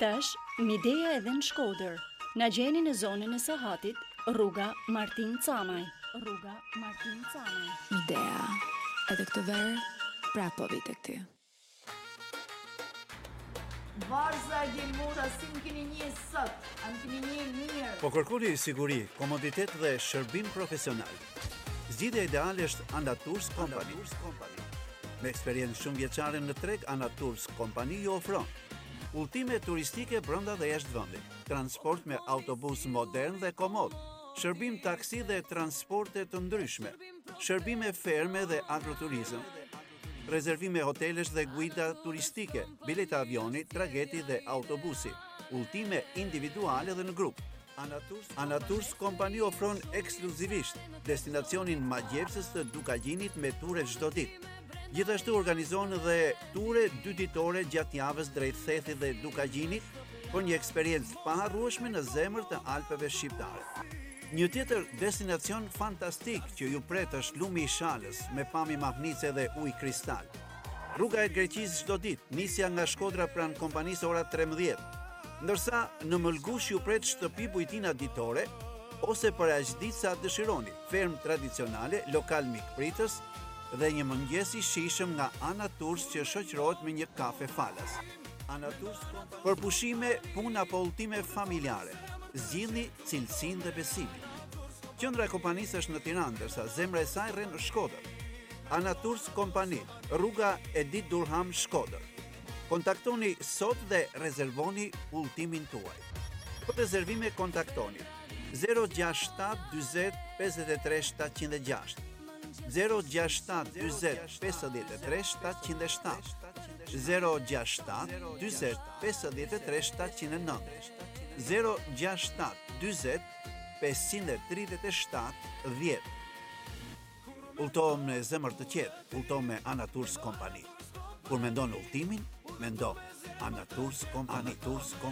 Tash, Midea edhe në Shkodër. Na gjeni në zonën e Sahatit, rruga Martin Camaj. Midea, edhe këtë verë, prapo vi tek ty. Varza e Gjelmora, si më keni një sot, a më keni një mirë. Po kërkoni siguri, komoditet dhe shërbim profesional. Zgjidhja ideale është Anatours Company. Me eksperiencë shumë vjeçare në treg, Anatours Company ju ofron udhëtime turistike brenda dhe jashtë vendit, transport me autobus modern dhe komod, shërbim taksi dhe transporte të ndryshme, shërbime ferme dhe agroturizëm, rezervime hotelesh dhe guida turistike, bileta avioni, trageti dhe autobusi, udhëtime individuale dhe në grup. Anatours Company ofron ekskluzivisht destinacionin magjepsës të Dukagjinit me ture çdo ditë. Gjithashtu organizon dhe ture 2 ditore gjatë javës drejt Thethit dhe Dukagjinit për një eksperiencë paharrueshme në zemër të Alpeve shqiptare. Një tjetër destinacion fantastik që ju pret është Lumi i Shalës me pamje mahnice dhe ujë kristal. Rruga e Greqisë çdo ditë, nisja nga Shkodra pranë kompanisë ora 13. Ndërsa në Mëlgush ju pret shtëpi bujtina ditore ose për aq ditë sa dëshironi, ferm tradicionale, lokal mikpritës dhe një mëngjes i shijshëm nga Anatours që shoqërohet me një kafe falas. Anatours për pushime, punë apo udhëtime familjare. Zgjidhni cilësinë dhe besimin. Qendra e kompanisë është në Tiranë, ndërsa zemra e saj rren në Shkodër. Anatours Company, rruga Edit Durham, Shkodër. Kontaktoni sot dhe rezervoni udhëtimin tuaj. Për rezervime kontaktoni 067 40 53 706, 067 40 53 707, 067 40 53 709, 067 40 537 10. Udhëtohem në zemër të qetë, udhëtohem me Anatours Company. Kur mendon udhëtimin, mendo Anatours Company.